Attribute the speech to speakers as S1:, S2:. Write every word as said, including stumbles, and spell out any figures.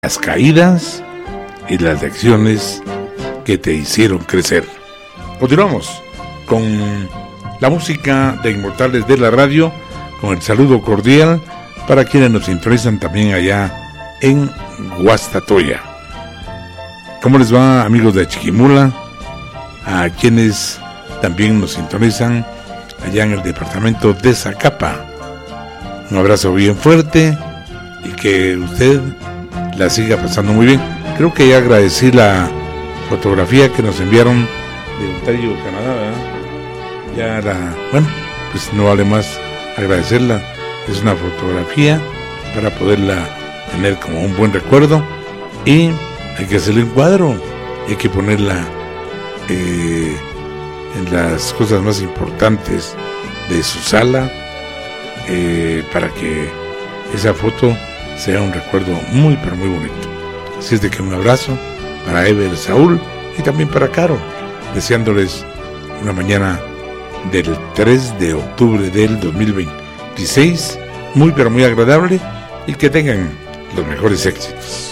S1: las caídas y las lecciones que te hicieron crecer. Continuamos con la música de Inmortales de la Radio, con el saludo cordial para quienes nos sintonizan también allá en Guastatoya. ¿Cómo les va, amigos de Chiquimula? A quienes también nos sintonizan allá en el departamento de Zacapa. Un abrazo bien fuerte y que usted la siga pasando muy bien. Creo que ya agradecí la fotografía que nos enviaron de Ontario, Canadá, ¿verdad? Ya la, bueno, pues no vale más agradecerla. Es una fotografía para poderla tener como un buen recuerdo y hay que hacerle un cuadro, hay que ponerla eh, en las cosas más importantes de su sala eh, para que esa foto sea un recuerdo muy pero muy bonito. Así es de que un abrazo para Ever, Saúl y también para Caro, deseándoles una mañana del tres de octubre del dos mil veintiséis muy pero muy agradable y que tengan los mejores éxitos.